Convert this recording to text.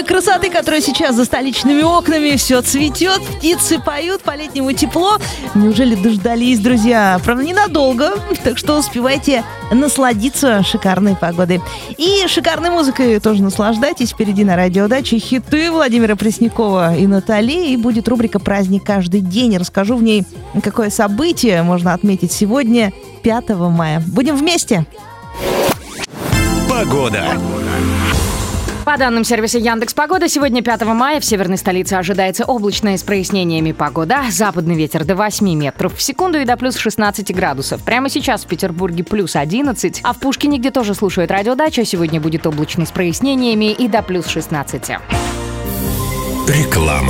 красоты, которая сейчас за столичными окнами. Все цветет, птицы поют, по-летнему тепло. Неужели дождались, друзья? Правда, ненадолго, так что успевайте насладиться шикарной погодой. И шикарной музыкой тоже наслаждайтесь. Впереди на Радио Дача хиты Владимира Преснякова и Натали. И будет рубрика «Праздник каждый день». Расскажу в ней, какое событие можно отметить сегодня, 5 мая. Будем вместе! Погода. По данным сервиса Яндекс.Погода, сегодня 5 мая в северной столице ожидается облачная с прояснениями погода. Западный ветер до 8 метров в секунду и до плюс 16 градусов. Прямо сейчас в Петербурге плюс 11, а в Пушкине, где тоже слушают радиодачу, сегодня будет облачно с прояснениями и до плюс 16. Реклама.